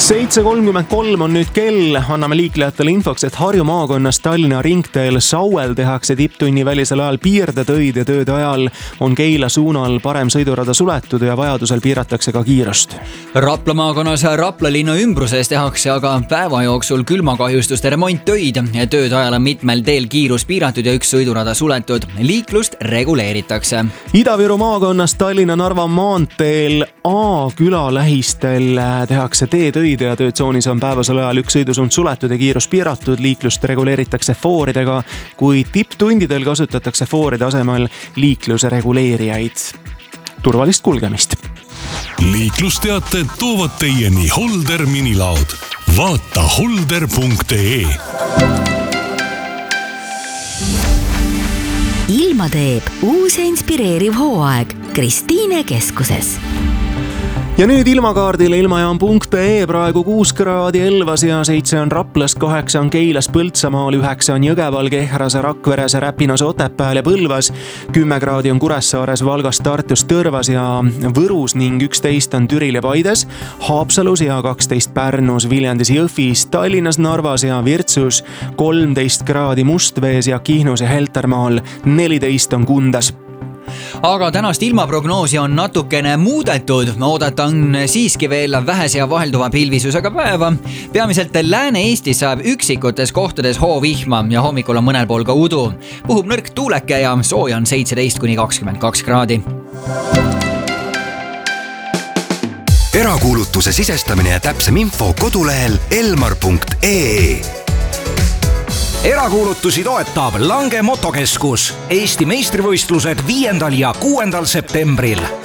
7:33 on nüüd kell, anname liiklejatele infoks, et Harju maakonnas Tallinna ringteel Sauel tehakse tipptunni välisel ajal piirdetöid ja tööde ajal on Keila suunal parem sõidurada suletud ja vajadusel piiratakse ka kiirust. Rapla maakonnas Rapla linna ümbruses tehakse aga päeva jooksul külmakahjustuste remonttöid. Tööde ajal on mitmel teel kiirus piiratud ja üks sõidurada suletud. Liiklust reguleeritakse. Ida-Viru maakonnas Tallinna-Narva maanteel A küla lähistel tehakse teetöid ja töötsoonis on päevasel ajal üks sõidusuund suletud ja kiirus piiratud. Liiklust reguleeritakse fooridega, kui tipptundidel kasutatakse fooride asemel liikluse reguleerijaid. Turvalist kulgemist! Liiklusteated toovad teieni Holder minilaod. Vaata holder.ee. Ilma teeb uus ja inspireeriv hooaeg Kristiine keskuses. Ja nüüd ilmakaardile ilmajaam.ee praegu 6 kraadi Elvas ja 7 on Raplas, 8 on Keilas, Põltsamaal, 9 on Jõgeval, Kehras, Rakveres, Räpinas, Otepääl ja Põlvas, 10 kraadi on Kuressaares, Valgas, Tartus, Tõrvas ja Võrus ning 11 on Türil ja Paides, Haapsalus ja 12 Pärnus, Viljandis, Jõhvis, Tallinnas, Narvas ja Virtsus, 13 kraadi Mustvees ja Kihnus ja Heltermaal, 14 on Kundas. Aga tänast ilmaprognoosi on natukene muudetud. Oodata on siiski veel vähese ja vahelduva pilvisusega päeva. Peamiselt Lääne-Eestis saab üksikutes kohtades hoovihma ja hommikul on mõnel pool ka udu. Puhub nõrk tuuleke ja sooja on 17-22 kraadi. Erakuulutuse sisestamine ja täpsem info kodulehel elmar.ee. Erakuulutusi toetab Lange motokeskus. Eesti meistrivõistlused 5. ja 6. septembril.